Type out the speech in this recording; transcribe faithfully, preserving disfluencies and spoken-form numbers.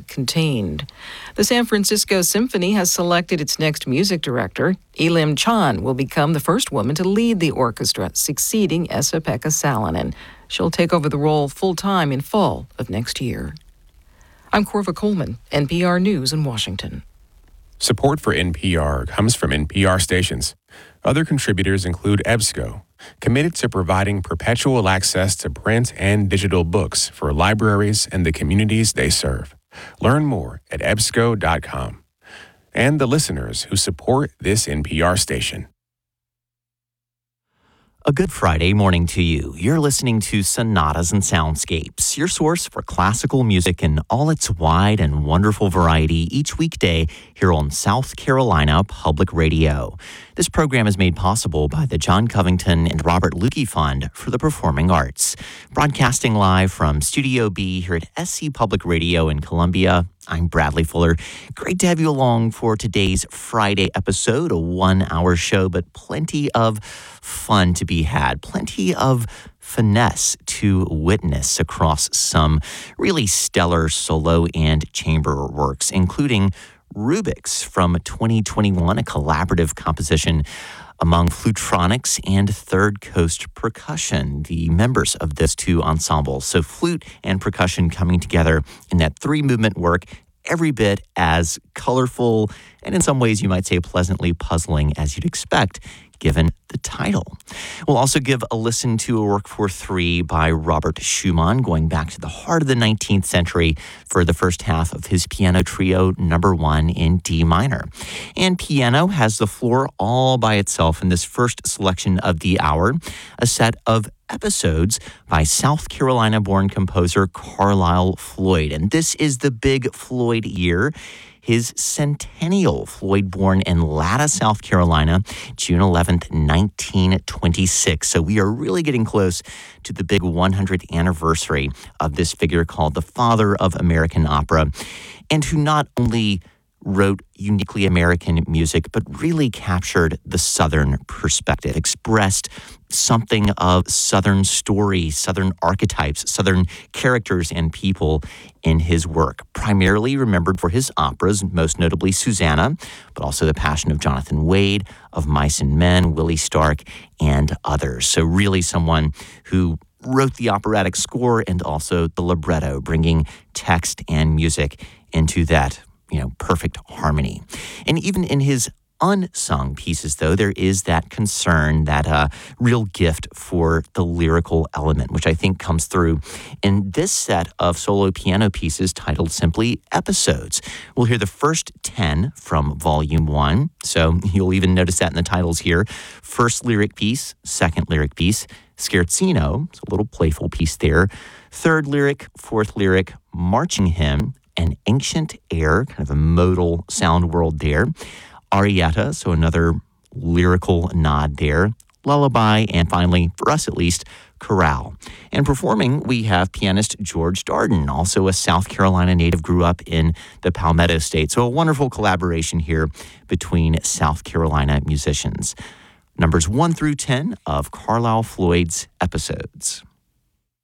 contained. The San Francisco Symphony has selected its next music director. Elim Chan will become the first woman to lead the orchestra, succeeding Esa-Pekka Salonen. She'll take over the role full-time in fall of next year. I'm Corva Coleman, N P R News in Washington. Support for N P R comes from N P R stations. Other contributors include EBSCO, committed to providing perpetual access to print and digital books for libraries and the communities they serve. Learn more at ebsco dot com. And the listeners who support this N P R station. A good Friday morning to you. You're listening to Sonatas and Soundscapes, your source for classical music in all its wide and wonderful variety each weekday here on South Carolina Public Radio. This program is made possible by the John Covington and Robert Lukey Fund for the Performing Arts. Broadcasting live from Studio B here at S C Public Radio in Columbia, I'm Bradley Fuller. Great to have you along for today's Friday episode, a one-hour show, but plenty of fun to be had, plenty of finesse to witness across some really stellar solo and chamber works, including Rubix from twenty twenty-one, a collaborative composition among Flutetronics and Third Coast Percussion, the members of this two ensembles. So flute and percussion coming together in that three-movement work, every bit as colorful and in some ways you might say pleasantly puzzling as you'd expect, given the title. We'll also give a listen to a work for three by Robert Schumann, going back to the heart of the nineteenth century for the first half of his piano trio number one in D minor. And piano has the floor all by itself in this first selection of the hour, a set of episodes by South Carolina-born composer Carlisle Floyd. And this is the big Floyd year, his centennial. Floyd born in Latta, South Carolina, June eleventh, nineteen twenty-six. So we are really getting close to the big one hundredth anniversary of this figure called the father of American opera, and who not only wrote uniquely American music, but really captured the Southern perspective, expressed something of Southern story, Southern archetypes, Southern characters and people in his work. Primarily remembered for his operas, most notably Susanna, but also The Passion of Jonathan Wade, Of Mice and Men, Willie Stark, and others. So really someone who wrote the operatic score and also the libretto, bringing text and music into that, you know, perfect harmony. And even in his unsung pieces, though, there is that concern, that uh, real gift for the lyrical element, which I think comes through in this set of solo piano pieces titled simply Episodes. We'll hear the first ten from Volume one, so you'll even notice that in the titles here. First lyric piece, second lyric piece, Scherzino, it's a little playful piece there. Third lyric, fourth lyric, marching hymn, an ancient air, kind of a modal sound world there. Arietta, so another lyrical nod there. Lullaby, and finally, for us at least, chorale. And performing, we have pianist George Darden, also a South Carolina native, grew up in the Palmetto State. So a wonderful collaboration here between South Carolina musicians. Numbers one through ten of Carlisle Floyd's Episodes.